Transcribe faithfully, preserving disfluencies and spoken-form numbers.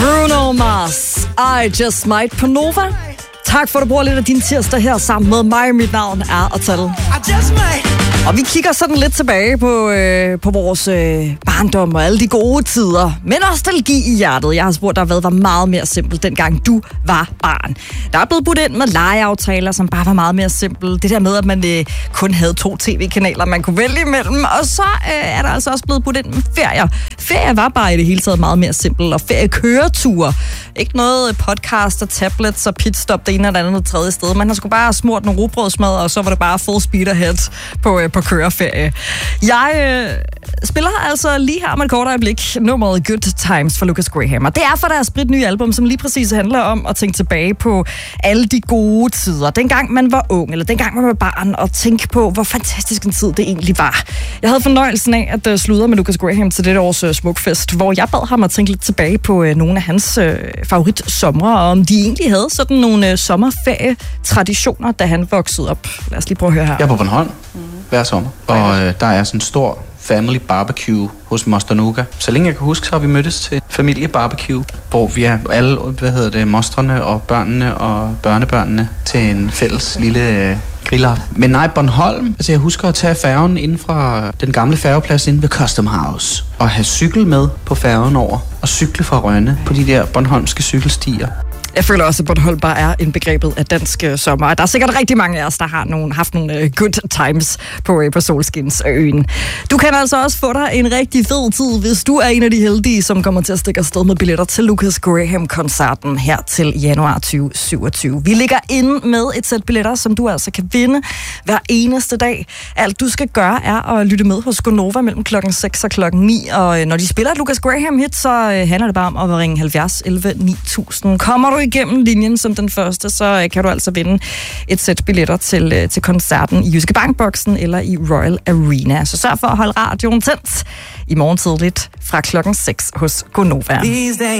Bruno Mars, I Just Might på Nova. Tak for, at du bruger lidt af din tirsdag her sammen med mig. Mit navn er Atal. Og vi kigger sådan lidt tilbage på, øh, på vores øh, barndom og alle de gode tider. Med nostalgi i hjertet. Jeg har spurgt dig, hvad var meget mere simpelt, dengang du var barn. Der er blevet budt ind med legeaftaler, som bare var meget mere simpelt. Det der med, at man øh, kun havde to tv-kanaler, man kunne vælge imellem. Og så øh, er der altså også blevet budt ind med ferier. Ferie var bare i det hele taget meget mere simpelt. Og feriekøreture. Ikke noget podcast og tablets og pitstop, det ene eller andet tredje sted. Man har sgu bare smurt nogle rugbrødsmad, og så var det bare full speed ahead på, øh, på køreferie. Jeg øh, spiller altså lige her om et kort øjeblik nummeret Good Times for Lucas Graham. Og det er for deres spritnye album, som lige præcis handler om at tænke tilbage på alle de gode tider. Dengang man var ung, eller dengang man var barn, og tænke på, hvor fantastisk en tid det egentlig var. Jeg havde fornøjelsen af at uh, sludre med Lucas Graham til dette års uh, Smukfest, hvor jeg bad ham at tænke lidt tilbage på uh, nogle af hans uh, favoritsomre, og om de egentlig havde sådan nogle uh, sommerferietraditioner, da han voksede op. Lad os lige prøve at høre her. Jeg er på Bornholm mm. hver sommer, og øh, der er sådan en stor family barbecue hos Moster Nuga. Så længe jeg kan huske, så har vi mødtes til familie barbecue, hvor vi er alle, hvad hedder det, mostrene og børnene og børnebørnene til en fælles lille øh, grillaften. Men nej, Bornholm, altså jeg husker at tage færgen inden fra den gamle færgeplads inde ved Custom House, og have cykel med på færgen over, og cykle fra Rønne på de der bornholmske cykelstier. Jeg føler også, at Bornholm bare er en begrebet af dansk uh, sommer. Der er sikkert rigtig mange af os, der har nogle, haft nogle uh, good times på, uh, på Solskinsøen. Du kan altså også få dig en rigtig fed tid, hvis du er en af de heldige, som kommer til at stikke afsted med billetter til Lucas Graham-koncerten her til januar tyve syvogtyve. Vi ligger inde med et sæt billetter, som du altså kan vinde hver eneste dag. Alt du skal gøre er at lytte med hos Gonova mellem klokken seks og klokken ni. Og uh, når de spiller Lucas Graham-hit, så uh, handler det bare om at ringe halvfjerds elleve ni tusind. Kommer du igennem linjen som den første, så kan du altså vinde et sæt billetter til, til koncerten i Jyske Bank-boksen eller i Royal Arena. Så sørg for at holde radioen tændt i morgen tidligt fra klokken seks hos Gonova.